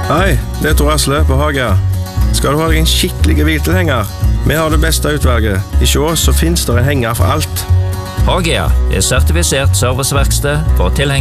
Hei, det Tor Asle på Hagea. Skal du ha deg en skikkelig hviltilhenger? Vi har det beste utvalget. I Sjås så finnes det en henger for alt. Hagea er sertifisert serviceverksted for tilhengere.